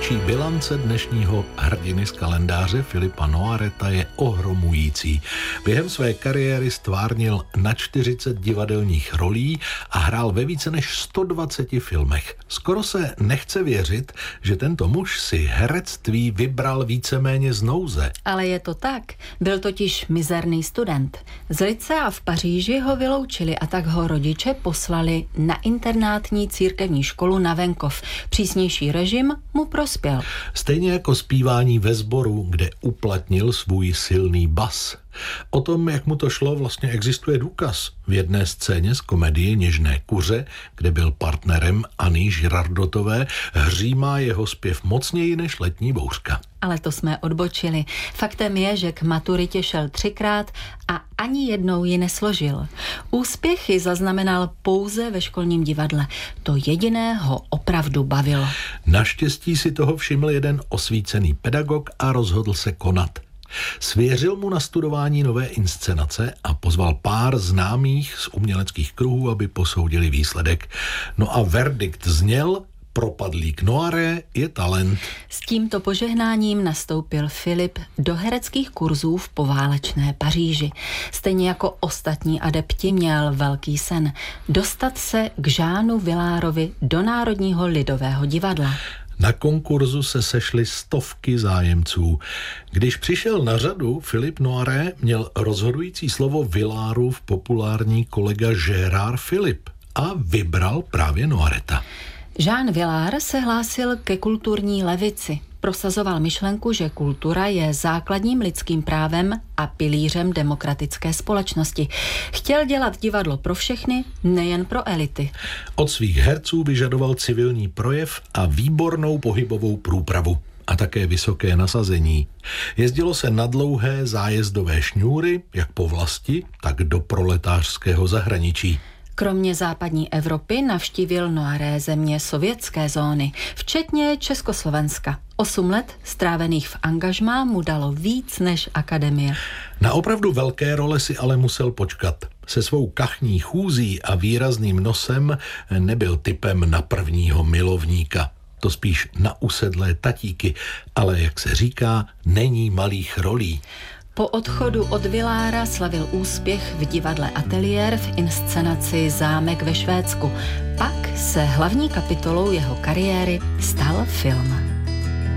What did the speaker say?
Tvůrčí bilance dnešního hrdiny z kalendáře Philippa Noireta je ohromující. Během své kariéry stvárnil na 40 divadelních rolí a hrál ve více než 120 filmech. Skoro se nechce věřit, že tento muž si herectví vybral víceméně z nouze. Ale je to tak. Byl totiž mizerný student. Z lycea v Paříži ho vyloučili a tak ho rodiče poslali na internátní církevní školu na venkov. Přísnější režim mu prospěl. Stejně jako zpívání ve sboru, kde uplatnil svůj silný bas. O tom, jak mu to šlo, vlastně existuje důkaz. V jedné scéně z komedie Něžné kuře, kde byl partnerem Anny Girardotové, hřímá jeho zpěv mocněji než letní bouřka. Ale to jsme odbočili. Faktem je, že k maturitě šel 3krát a ani jednou ji nesložil. Úspěchy zaznamenal pouze ve školním divadle. To jediné ho opravdu bavilo. Naštěstí si toho všiml jeden osvícený pedagog a rozhodl se konat. Svěřil mu nastudování nové inscenace a pozval pár známých z uměleckých kruhů, aby posoudili výsledek. No a verdikt zněl: propadlík Noiré je talent. S tímto požehnáním nastoupil Philipp do hereckých kurzů v poválečné Paříži. Stejně jako ostatní adepti měl velký sen – dostat se k Jeanu Villárovi do Národního lidového divadla. Na konkurzu se sešly stovky zájemců. Když přišel na řadu, Philippe Noiret měl rozhodující slovo Villárův populární kolega Gérard Philippe a vybral právě Noireta. Jean Villár se hlásil ke kulturní levici. Prosazoval myšlenku, že kultura je základním lidským právem a pilířem demokratické společnosti. Chtěl dělat divadlo pro všechny, nejen pro elity. Od svých herců vyžadoval civilní projev a výbornou pohybovou průpravu. A také vysoké nasazení. Jezdilo se na dlouhé zájezdové šňůry, jak po vlasti, tak do proletářského zahraničí. Kromě západní Evropy navštívil Noiret země sovětské zóny, včetně Československa. 8 let strávených v angažmá mu dalo víc než akademie. Na opravdu velké role si ale musel počkat. Se svou kachní chůzí a výrazným nosem nebyl typem na prvního milovníka. To spíš na usedlé tatíky, ale jak se říká, není malých rolí. Po odchodu od Villára slavil úspěch v divadle Atelier v inscenaci Zámek ve Švédsku. Pak se hlavní kapitolou jeho kariéry stal film.